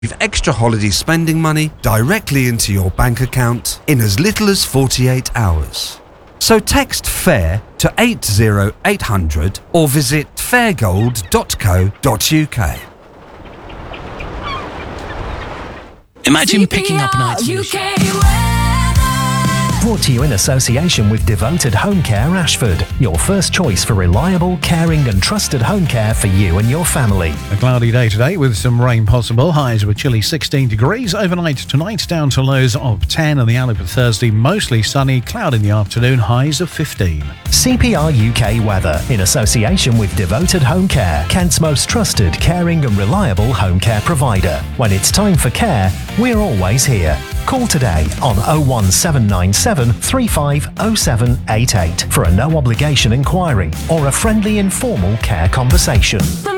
extra holiday spending money directly into your bank account in as little as 48 hours. So text FAIR to 80800 or visit fairgold.co.uk. Imagine picking up an item. Brought to you in association with Devoted Home Care Ashford, your first choice for reliable, caring and trusted home care for you and your family. A cloudy day today with some rain possible. Highs were chilly 16 degrees. Overnight tonight down to lows of 10 on the outlook for Thursday. Mostly sunny, cloud in the afternoon, highs of 15. CPR UK weather in association with Devoted Home Care, Kent's most trusted, caring and reliable home care provider. When it's time for care, we're always here. Call today on 01797 350788 for a no obligation inquiry or a friendly informal care conversation.